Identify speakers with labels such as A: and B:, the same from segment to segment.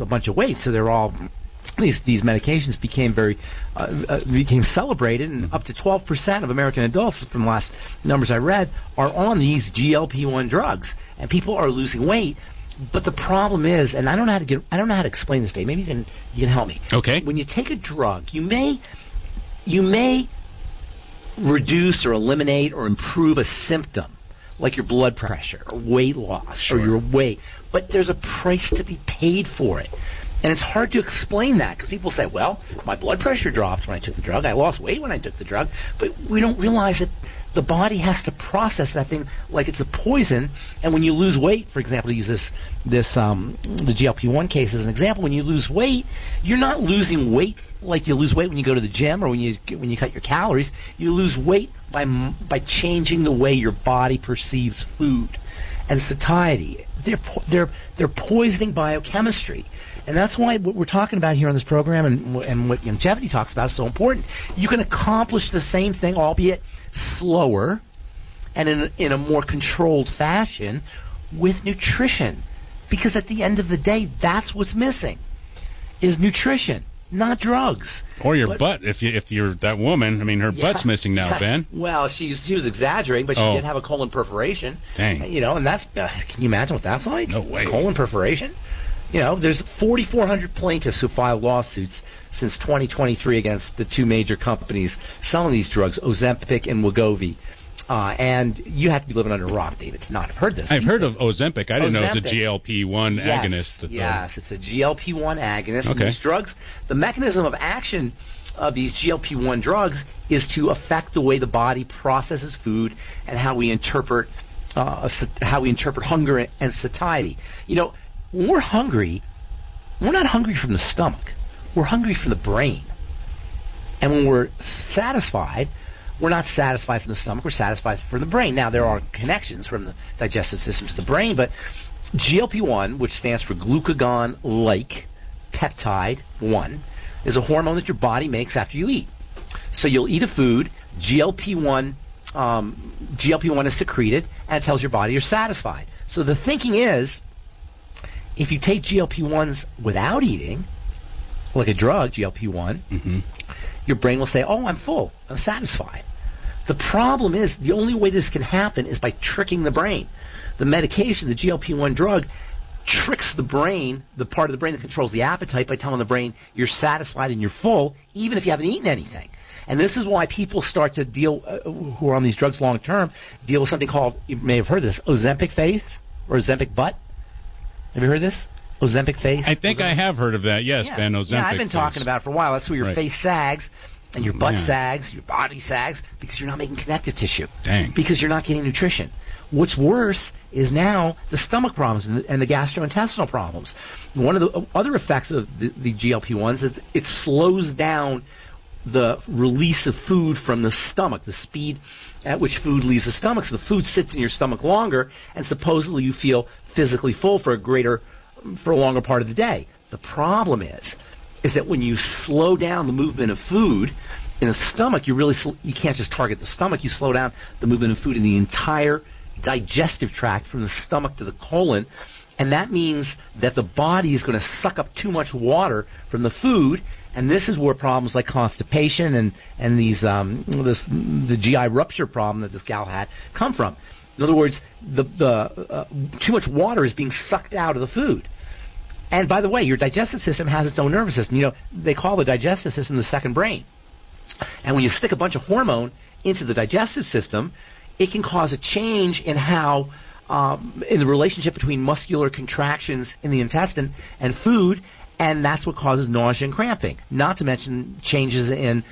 A: a bunch of weight, so they're all these medications became became celebrated, and up to 12% of American adults, from the last numbers I read, are on these GLP-1 drugs, and people are losing weight. But the problem is, and I don't know how to explain this, Dave. Maybe you can help me.
B: Okay.
A: When you take a drug, you may reduce or eliminate or improve a symptom, like your blood pressure or weight loss or your weight, but there's a price to be paid for it. And it's hard to explain that, because people say, well, my blood pressure dropped when I took the drug, I lost weight when I took the drug, but we don't realize that the body has to process that thing like it's a poison. And when you lose weight, for example, to use the GLP-1 case as an example, when you lose weight, you're not losing weight like you lose weight when you go to the gym or when you cut your calories. You lose weight by changing the way your body perceives food and satiety. They're poisoning biochemistry. And that's why what we're talking about here on this program and what longevity talks about is so important. You can accomplish the same thing, albeit slower and in a more controlled fashion, with nutrition. Because at the end of the day, that's what's missing, is nutrition, not drugs.
B: Or your butt, if you're that woman. I mean, her butt's missing now, Ben.
A: Well, she was exaggerating, but she did have a colon perforation.
B: Dang.
A: And that's, can you imagine what that's like?
B: No way.
A: Colon perforation? There's 4,400 plaintiffs who filed lawsuits since 2023 against the two major companies selling these drugs, Ozempic and Wegovy. And you have to be living under a rock, David, to not have heard this.
B: I've heard of Ozempic. I didn't know it was a GLP-1 agonist.
A: Yes, it's a GLP-1 agonist.
B: Okay.
A: And these drugs, the mechanism of action of these GLP-1 drugs is to affect the way the body processes food and how we interpret hunger and satiety. When we're hungry, we're not hungry from the stomach. We're hungry from the brain. And when we're satisfied, we're not satisfied from the stomach. We're satisfied from the brain. Now, there are connections from the digestive system to the brain, but GLP-1, which stands for glucagon-like peptide 1, is a hormone that your body makes after you eat. So you'll eat a food, GLP-1 is secreted, and it tells your body you're satisfied. So the thinking is, if you take GLP-1s without eating, like a drug, GLP-1, your brain will say, oh, I'm full, I'm satisfied. The problem is, the only way this can happen is by tricking the brain. The medication, the GLP-1 drug, tricks the brain, the part of the brain that controls the appetite, by telling the brain you're satisfied and you're full, even if you haven't eaten anything. And this is why people start to deal, who are on these drugs long term, deal with something called, you may have heard this, Ozempic face or Ozempic butt. Have you heard this? Ozempic face?
B: I think I have heard of that, yes, Ben, Ozempic.
A: Yeah, I've been talking about it for a while. That's where your face sags and your butt sags, your body sags, because you're not making connective tissue.
B: Dang.
A: Because you're not getting nutrition. What's worse is now the stomach problems and the gastrointestinal problems. One of the other effects of the GLP-1s is it slows down the release of food from the stomach, the speed at which food leaves the stomach. So the food sits in your stomach longer, and supposedly you feel physically full for a longer part of the day. The problem is that when you slow down the movement of food in the stomach, you can't just target the stomach. You slow down the movement of food in the entire digestive tract from the stomach to the colon, and that means that the body is going to suck up too much water from the food, and this is where problems like constipation and the GI rupture problem that this gal had come from. In other words, the too much water is being sucked out of the food. And by the way, your digestive system has its own nervous system. They call the digestive system the second brain. And when you stick a bunch of hormone into the digestive system, it can cause a change in how, in the relationship between muscular contractions in the intestine and food, and that's what causes nausea and cramping. Not to mention changes in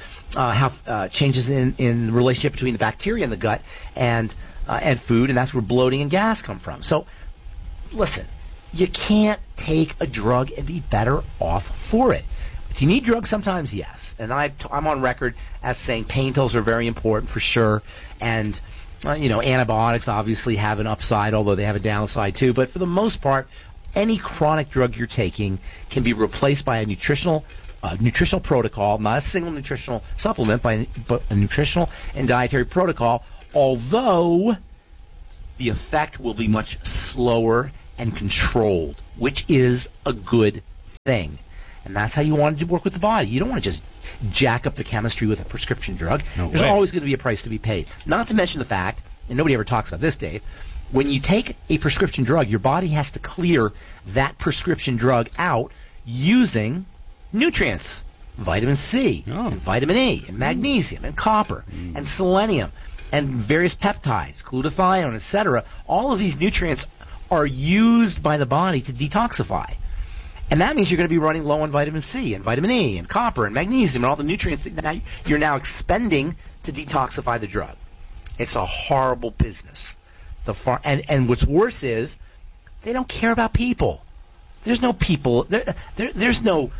A: in the relationship between the bacteria in the gut and food, and that's where bloating and gas come from. So, listen, you can't take a drug and be better off for it. Do you need drugs sometimes? Yes. And I'm on record as saying pain pills are very important for sure, and antibiotics obviously have an upside, although they have a downside too. But for the most part, any chronic drug you're taking can be replaced by a nutritional protocol, not a single nutritional supplement, but a nutritional and dietary protocol, although the effect will be much slower and controlled, which is a good thing. And that's how you want to work with the body. You don't want to just jack up the chemistry with a prescription drug. There's always going to be a price to be paid. Not to mention the fact, and nobody ever talks about this, Dave, when you take a prescription drug, your body has to clear that prescription drug out using nutrients. Vitamin C, and vitamin E, and magnesium, and copper, and selenium, and various peptides, glutathione, etc. All of these nutrients are used by the body to detoxify. And that means you're going to be running low on vitamin C, and vitamin E, and copper, and magnesium, and all the nutrients that you're now expending to detoxify the drug. It's a horrible business. And what's worse is they don't care about people. There's no people. There's no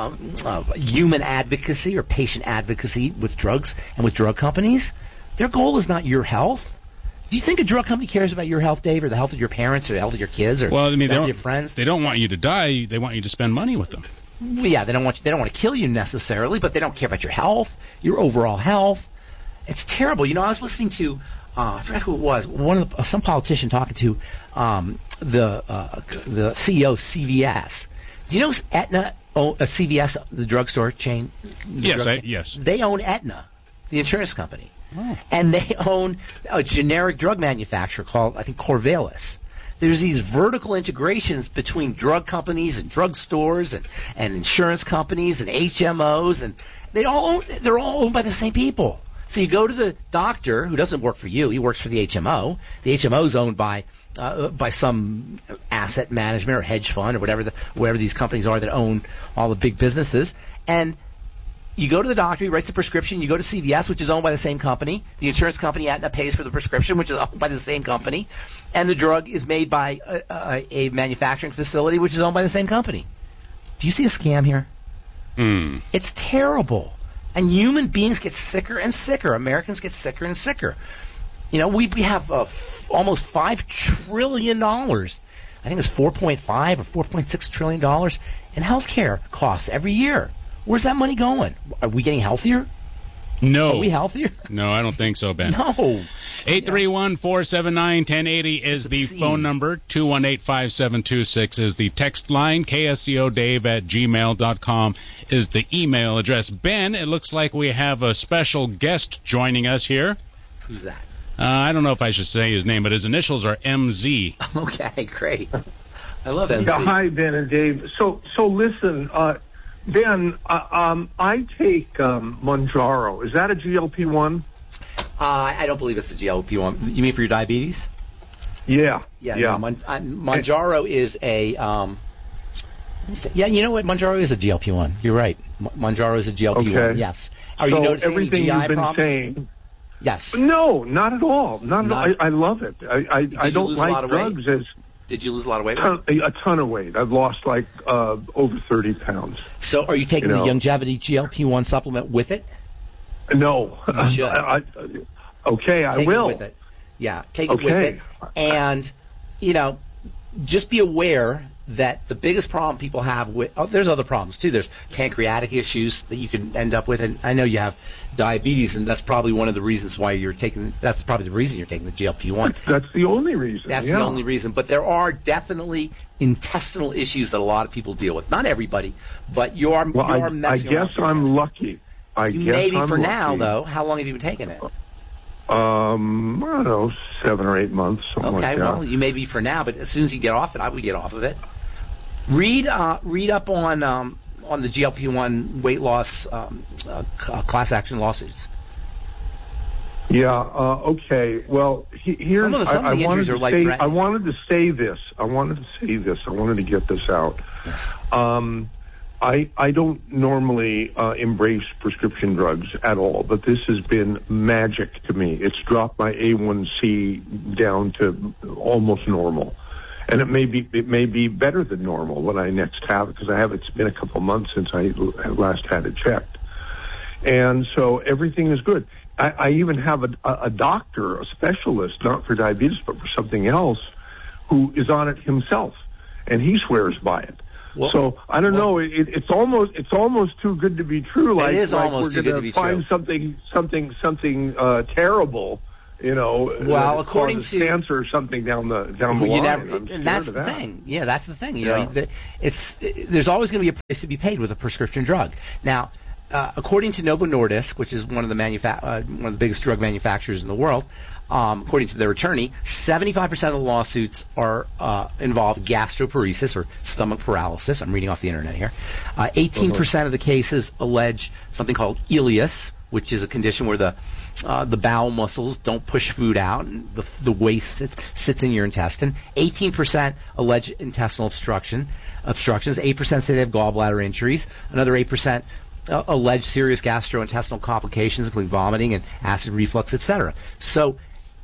A: human advocacy or patient advocacy with drugs and with drug companies. Their goal is not your health. Do you think a drug company cares about your health, Dave, or the health of your parents, or the health of your kids, or the health of your friends?
B: They don't want you to die. They want you to spend money with them.
A: Well, yeah, they don't want to kill you necessarily, but they don't care about your health, your overall health. It's terrible. You know, I was listening to I forgot who it was. Some politician talking to the CEO of CVS. Do you know Aetna, CVS, the drugstore chain?
B: Yes.
A: They own Aetna, the insurance company.
B: Oh.
A: And they own a generic drug manufacturer called, I think, Corvallis. There's these vertical integrations between drug companies and drug stores and insurance companies and HMOs, and they're all owned by the same people. So you go to the doctor, who doesn't work for you, he works for the HMO. The HMO is owned by some asset management or hedge fund or whatever these companies are that own all the big businesses. And you go to the doctor, he writes a prescription, you go to CVS, which is owned by the same company. The insurance company, Aetna, pays for the prescription, which is owned by the same company. And the drug is made by a manufacturing facility, which is owned by the same company. Do you see a scam here? It's terrible. And human beings get sicker and sicker. Americans get sicker and sicker. You know, we have almost $5 trillion. I think it's $4.5 or $4.6 trillion in healthcare costs every year. Where's that money going? Are we getting healthier?
B: No.
A: Are we healthier?
B: No, I don't think so, Ben.
A: No.
B: 831-479-1080 is the phone number. 218-5726 is the text line. KSCODave@gmail.com is the email address. Ben, it looks like we have a special guest joining us here.
A: Who's that?
B: I don't know if I should say his name, but his initials are MZ.
A: Okay, great. I love MZ.
C: Yeah, hi, Ben and Dave. So listen, Ben, I take Mounjaro. Is that a GLP-1?
A: I don't believe it's a GLP-1. You mean for your diabetes?
C: Yeah.
A: No, Mounjaro is a... yeah, you know what? Mounjaro is a GLP-1. You're right. Mounjaro is a GLP-1,
C: okay.
A: Yes. Are you noticing
C: everything
A: any GI
C: you've been
A: problems?
C: Saying...
A: Yes.
C: No, not at all. Not at all. I love it. I don't like drugs as...
A: Did you lose a lot of weight?
C: A ton of weight. I've lost like over 30 pounds.
A: So are you taking the Longevity GLP-1 supplement with it?
C: No.
A: You should.
C: Okay, I will.
A: Take it with it. Yeah, take it with it. And, you know, just be aware that the biggest problem people have with... there's other problems, too. There's pancreatic issues that you can end up with. And I know you have diabetes, and that's probably one of the reasons why you're taking... That's probably the reason you're taking the GLP-1.
C: That's the only reason.
A: That's the only reason. But there are definitely intestinal issues that a lot of people deal with. Not everybody, but you're messing
C: I guess I'm lucky.
A: Maybe for now, though. How long have you been taking it?
C: I don't know, 7 or 8 months, something like that.
A: Okay, well, you may be for now, but as soon as you get off it, I would get off of it. Read up on the GLP-1 weight loss class action lawsuits.
C: Yeah. Okay. Well, here's.
A: Some of the injuries are life-threatening.
C: I wanted to say this. I wanted to get this out.
A: Yes.
C: I don't normally embrace prescription drugs at all, but this has been magic to me. It's dropped my A1C down to almost normal. And it may be better than normal when I next have it, because it's been a couple months since I last had it checked. And so everything is good. I even have a doctor, a specialist, not for diabetes, but for something else, who is on it himself, and he swears by it. Well, so I don't know. It's almost too good to be true.
A: It is almost too good to be true.
C: Find something terrible
A: Well, according
C: causes
A: to
C: cancer or something down the line.
A: And that's the thing. Yeah, that's the thing. You know, there's always going to be a price to be paid with a prescription drug. Now, according to Novo Nordisk, which is one of the biggest drug manufacturers in the world, according to their attorney, 75% of the lawsuits are involve gastroparesis or stomach paralysis. I'm reading off the internet here. 18% of the cases allege something called ileus, which is a condition where the bowel muscles don't push food out and the waste sits in your intestine. 18% allege intestinal obstructions. 8% say they have gallbladder injuries. Another 8% allege serious gastrointestinal complications, including vomiting and acid reflux, etc. So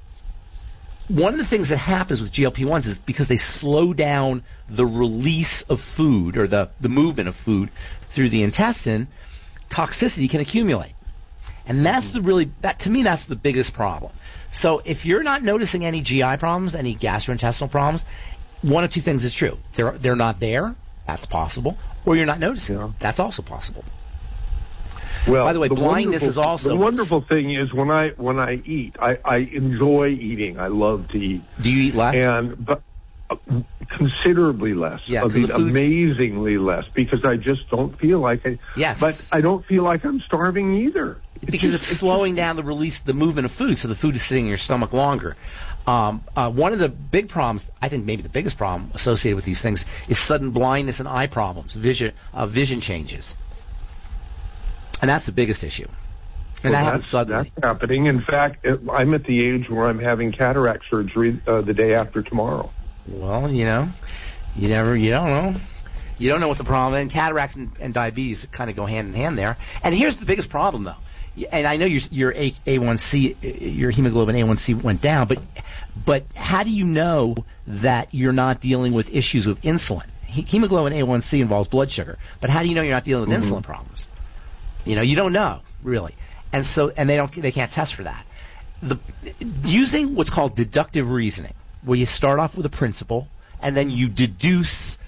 A: one of the things that happens with GLP-1s is because they slow down the release of food or the movement of food through the intestine, toxicity can accumulate. And that's to me, that's the biggest problem. So if you're not noticing any GI problems, any gastrointestinal problems, one of two things is true. They're not there. That's possible. Or you're not noticing. Yeah. That's also possible.
C: Well,
A: by the way, blindness is also...
C: The wonderful thing is when I eat, I enjoy eating. I love to eat.
A: Do you eat less?
C: But considerably less.
A: Yeah,
C: amazingly less, because I just don't feel like it.
A: Yes.
C: But I don't feel like I'm starving either.
A: Because it's slowing down the movement of food, so the food is sitting in your stomach longer. One of the big problems, I think maybe the biggest problem associated with these things, is sudden blindness and eye problems, vision changes. And that's the biggest issue. And that happens suddenly.
C: That's happening. In fact, I'm at the age where I'm having cataract surgery the day after tomorrow.
A: Well, you don't know. You don't know what the problem is. And cataracts and diabetes kind of go hand in hand there. And here's the biggest problem, though. And I know your A1C, your hemoglobin A1C went down, but how do you know that you're not dealing with issues with insulin? Hemoglobin A1C involves blood sugar, but how do you know you're not dealing with insulin problems? You don't know, really. And they can't test for that. Using what's called deductive reasoning, where you start off with a principle and then you deduce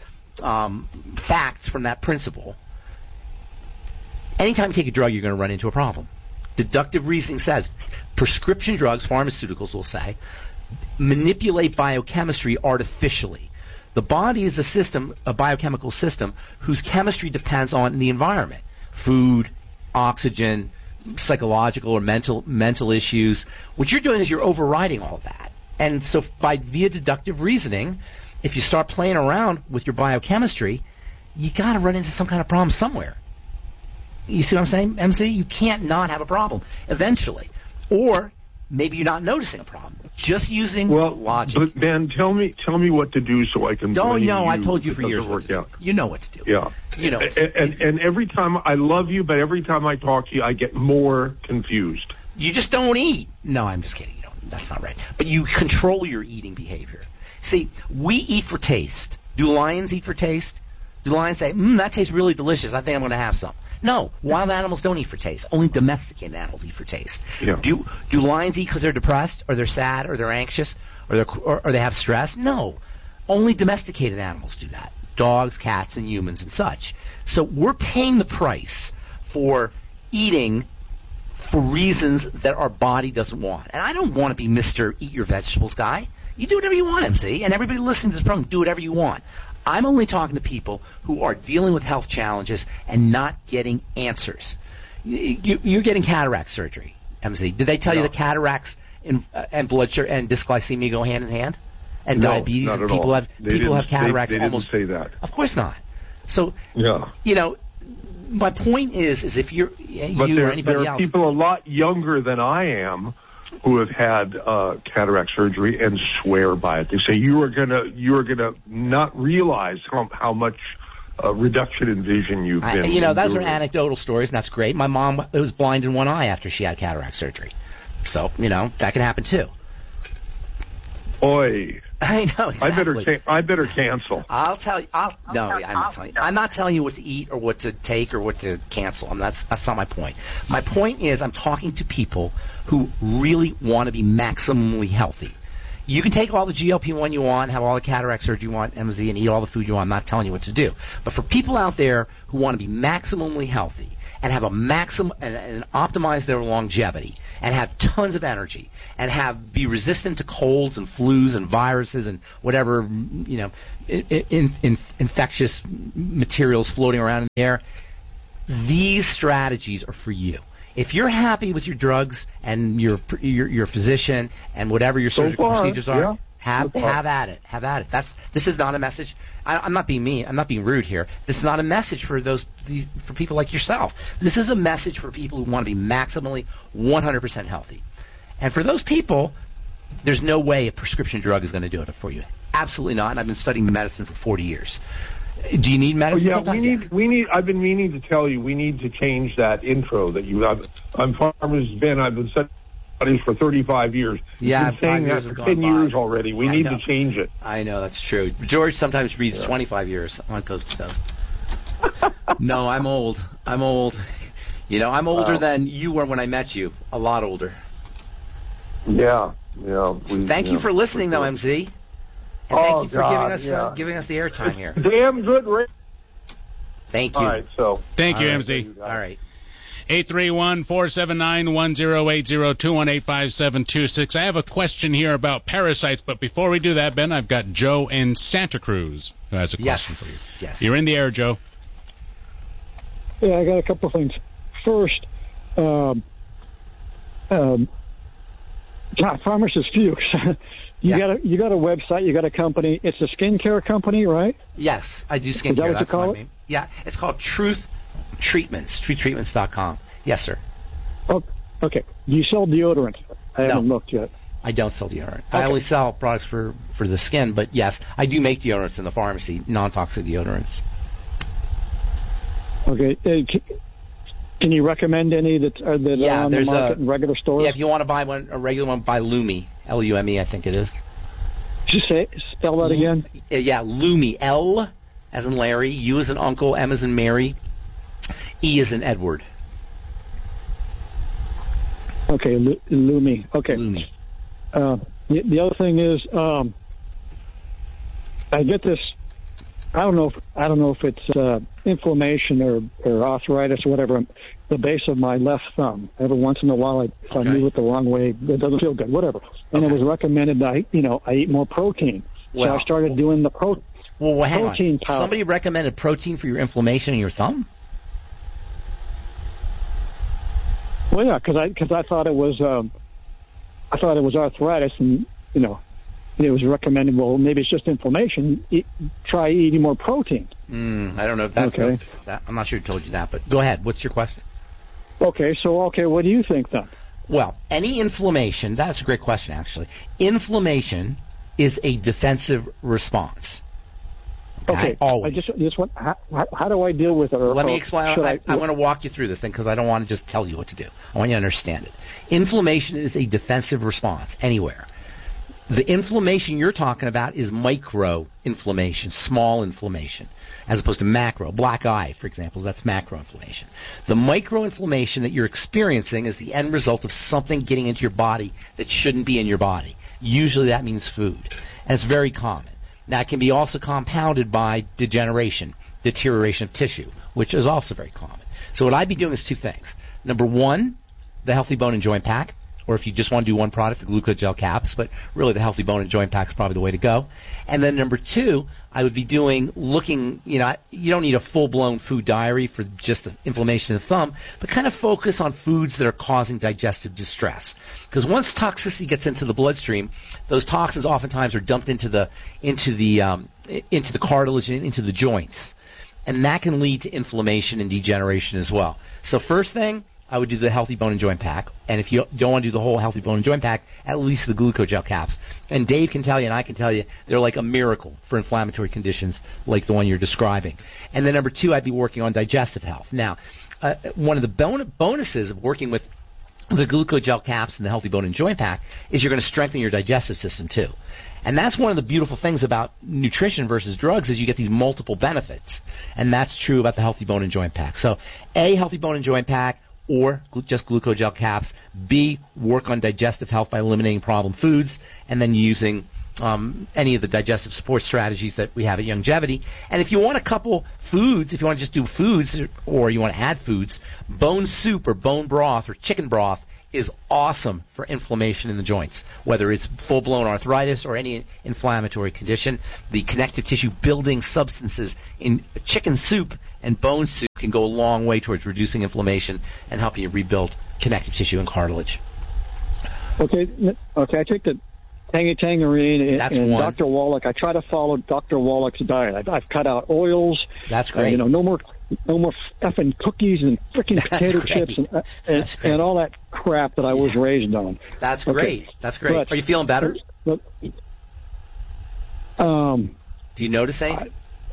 A: facts from that principle. Anytime you take a drug, you're going to run into a problem. Deductive reasoning says prescription drugs, pharmaceuticals will say, manipulate biochemistry artificially. The body is a biochemical system whose chemistry depends on the environment, food, oxygen, psychological or mental issues. What you're doing is you're overriding all of that. And so via deductive reasoning, if you start playing around with your biochemistry, you got to run into some kind of problem somewhere. You see what I'm saying, MC? You can't not have a problem eventually. Or maybe you're not noticing a problem. Just using logic.
C: But Ben, tell me what to do so I can blame you.
A: I told you for years what to do. You know what to do.
C: Yeah.
A: You know.
C: And every time I love you, but every time I talk to you, I get more confused.
A: You just don't eat. No, I'm just kidding. That's not right. But you control your eating behavior. See, we eat for taste. Do lions eat for taste? Do lions say, that tastes really delicious, I think I'm going to have some? No, wild animals don't eat for taste. Only domesticated animals eat for taste.
C: Yeah.
A: Do lions eat because they're depressed, or they're sad, or they're anxious, or they have stress? No. Only domesticated animals do that. Dogs, cats, and humans and such. So we're paying the price for eating for reasons that our body doesn't want. And I don't want to be Mr. Eat Your Vegetables guy. You do whatever you want, MC, and everybody listening to this program, do whatever you want. I'm only talking to people who are dealing with health challenges and not getting answers. You're getting cataract surgery, MC. Did they tell you that cataracts and blood sugar and dysglycemia go hand in hand? And diabetes?
C: Not at
A: people
C: all.
A: People have cataracts
C: they
A: almost.
C: Didn't say that.
A: Of course not. So, my point is if you're or anybody else.
C: There are people a lot younger than I am who have had cataract surgery and swear by it. They say you are gonna not realize how much reduction in vision you've been.
A: Those are anecdotal stories, and that's great. My mom was blind in one eye after she had cataract surgery, so that can happen too.
C: Oi.
A: I know, exactly.
C: I better cancel.
A: I'll tell you. I'm not telling you. I'm not telling you what to eat or what to take or what to cancel. That's not my point. My point is I'm talking to people who really want to be maximally healthy. You can take all the GLP-1 you want, have all the cataract surgery you want, MZ, and eat all the food you want. I'm not telling you what to do. But for people out there who want to be maximally healthy and have a maximum and optimize their longevity and have tons of energy and be resistant to colds and flus and viruses and whatever, infectious materials floating around in the air, these strategies are for you. If you're happy with your drugs and your physician and whatever your surgical procedures are, have at it. Have at it. This is not a message. I'm not being mean. I'm not being rude here. This is not a message for for people like yourself. This is a message for people who want to be maximally 100% healthy. And for those people, there's no way a prescription drug is going to do it for you. Absolutely not. And I've been studying medicine for 40 years. Do you need medicine?
C: We need. I've been meaning to tell you, we need to change that intro that you have. I'm Farmer's Ben. I've been studying for 35 years.
A: Yeah,
C: I've been saying that for 10 years already. We need to change it.
A: I know, that's true. George sometimes reads 25 years on Coast to Coast. No, I'm old. I'm older than you were when I met you. A lot older.
C: Yeah.
A: Thank you for listening, though, MZ. And thank you for giving us the airtime here.
C: Damn good radio.
A: Thank you.
C: All right, so.
B: Thank you, MZ.
A: All right.
B: 831-479-1080, 218-5726. I have a question here about parasites, but before we do that, Ben, I've got Joe in Santa Cruz who has a question for you.
A: Yes.
B: You're in the air, Joe.
D: Yeah, I got a couple of things. First, Pharmacist Fuchs. You got a website, you got a company. It's a skincare company, right?
A: Yes, I do skincare.
D: Is that what
A: That's
D: you call
A: my
D: it?
A: name. Yeah, it's called Truth Treatments, TruthTreatments.com. Yes, sir.
D: Oh, okay. Do you sell deodorant? I haven't looked yet.
A: I don't sell deodorant.
D: Okay.
A: I only sell products for the skin, but yes, I do make deodorants in the pharmacy, non-toxic deodorants.
D: Okay. Can you recommend any that are on the market in regular stores?
A: Yeah, if you want to buy a regular one, buy Lume, Lume, I think it is.
D: Just spell that again.
A: Yeah, Lume, L as in Larry, U as in Uncle, M as in Mary, E as in Edward.
D: Okay, Lume. Okay.
A: Lume.
D: The other thing is, I get this. I don't know if it's inflammation or arthritis or whatever. The base of my left thumb. Every once in a while, if I move it the wrong way, it doesn't feel good. Whatever. And it was recommended that I eat more protein. So I started doing the protein.
A: Well, hang on.
D: Powder.
A: Somebody recommended protein for your inflammation in your thumb?
D: Well, yeah, because I thought it was arthritis, and it was recommended. Well, maybe it's just inflammation. Try eating more protein.
A: I don't know if that's
D: okay.
A: I'm not sure who told you that, but go ahead. What's your question?
D: Okay, what do you think then?
A: Well, any inflammation, that's a great question, actually. Inflammation is a defensive response.
D: Okay.
A: Always.
D: I just want, how do I deal with it?
A: Let me explain. I want to walk you through this thing because I don't want to just tell you what to do. I want you to understand it. Inflammation is a defensive response anywhere. The inflammation you're talking about is micro-inflammation, small inflammation, as opposed to macro. Black eye, for example, that's macro-inflammation. The micro-inflammation that you're experiencing is the end result of something getting into your body that shouldn't be in your body. Usually that means food, and it's very common. Now, it can be also compounded by deterioration of tissue, which is also very common. So what I'd be doing is two things. Number one, the Healthy Bone and Joint Pack, or if you just want to do one product, the Glucogel caps, but really the Healthy Bone and Joint Pack is probably the way to go. And then number two, I would be looking, you don't need a full-blown food diary for just the inflammation of the thumb, but kind of focus on foods that are causing digestive distress. Because once toxicity gets into the bloodstream, those toxins oftentimes are dumped into the cartilage and into the joints. And that can lead to inflammation and degeneration as well. So first thing, I would do the Healthy Bone and Joint Pack. And if you don't want to do the whole Healthy Bone and Joint Pack, at least the Glucogel caps. And Dave can tell you, and I can tell you, they're like a miracle for inflammatory conditions like the one you're describing. And then number two, I'd be working on digestive health. Now, one of the bonuses of working with the Glucogel caps and the Healthy Bone and Joint Pack is you're going to strengthen your digestive system too. And that's one of the beautiful things about nutrition versus drugs is you get these multiple benefits. And that's true about the Healthy Bone and Joint Pack. So, A, Healthy Bone and Joint Pack, or just Glucogel caps. B, work on digestive health by eliminating problem foods and then using any of the digestive support strategies that we have at Youngevity. And if you want a couple foods, if you want to just do foods or you want to add foods, bone soup or bone broth or chicken broth is awesome for inflammation in the joints, whether it's full-blown arthritis or any inflammatory condition. The connective tissue building substances in chicken soup and bone soup can go a long way towards reducing inflammation and helping you rebuild connective tissue and cartilage.
D: Okay. I take the Tangerine and Dr. Wallach. I try to follow Dr. Wallach's diet. I've cut out oils.
A: That's great.
D: No more effing cookies and freaking potato chips and all that crap that I was raised on.
A: That's great. Okay. That's great. Are you feeling better?
D: Do
A: you notice anything?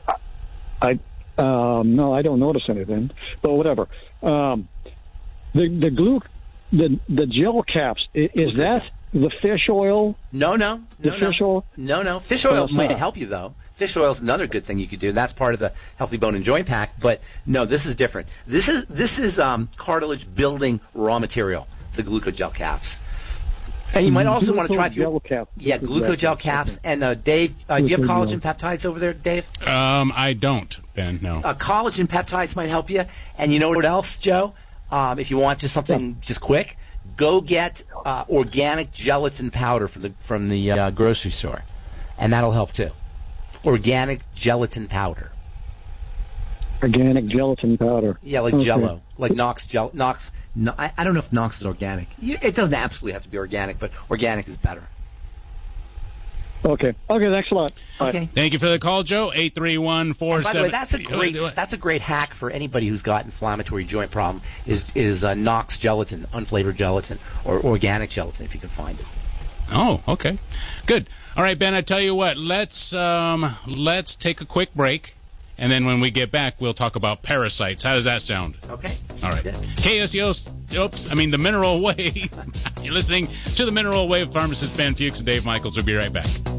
D: No, I don't notice anything. But whatever. The gel caps, is that the fish oil?
A: No.
D: Fish oil?
A: No. Fish oil might help you, though. Fish oil is another good thing you could do. That's part of the Healthy Bone and Joint Pack. But no, this is different. This is cartilage building raw material, the glucogel caps. And you might also want to try glucogel caps. And Dave, do you have collagen peptides over there, Dave?
B: I don't, Ben. No.
A: Collagen peptides might help you. And you know what else, Joe? If you want just something just quick, go get organic gelatin powder from the grocery store, and that'll help too. Organic gelatin powder.
D: Organic gelatin powder.
A: Yeah, like Jell-O, like Knox Gel. Knox. No, I don't know if Knox is organic. It doesn't absolutely have to be organic, but organic is better.
D: Okay, thanks a lot.
A: Okay.
B: Thank you for the call, Joe. 831-47.
A: By the way, that's a great hack for anybody who's got inflammatory joint problem. Is Knox gelatin, unflavored gelatin, or organic gelatin if you can find it.
B: Oh, okay, good. All right, Ben. I tell you what. Let's take a quick break, and then when we get back, we'll talk about parasites. How does that sound?
A: Okay.
B: All right. The Mineral Wave. You're listening to the Mineral Wave. Pharmacist Ben Fuchs and Dave Michaels will be right back.